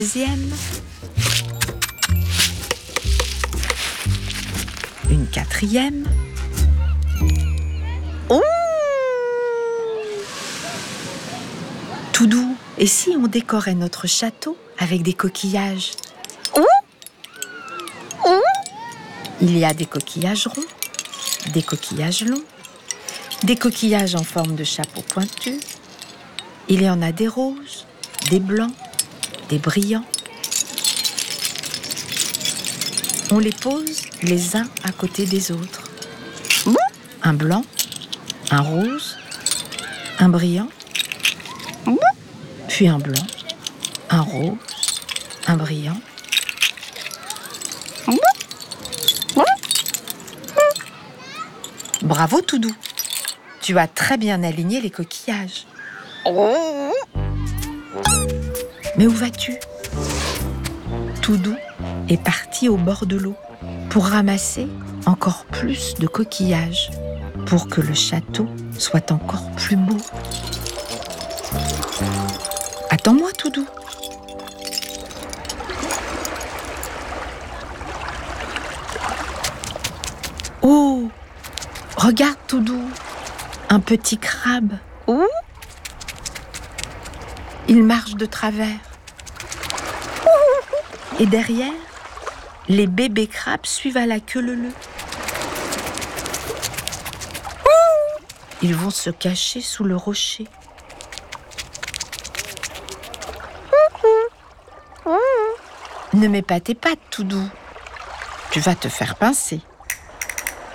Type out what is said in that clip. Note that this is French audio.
Deuxième. Une quatrième. Oh! Tout doux. Et si on décorait notre château avec des coquillages? Il y a des coquillages ronds, des coquillages longs, des coquillages en forme de chapeau pointu. Il y en a des roses, des blancs, des brillants. On les pose les uns à côté des autres. Un blanc, un rose, un brillant, puis un blanc, un rose, un brillant. Bravo Toudou, tu as très bien aligné les coquillages. Mais où vas-tu? Toudou est parti au bord de l'eau pour ramasser encore plus de coquillages pour que le château soit encore plus beau. Attends-moi Toudou. Oh! Regarde Toudou, un petit crabe. Il marche de travers. Et derrière, les bébés crabes suivent à la queue leu-leu. Ils vont se cacher sous le rocher. Ne mets pas tes pattes, Toudou. Tu vas te faire pincer.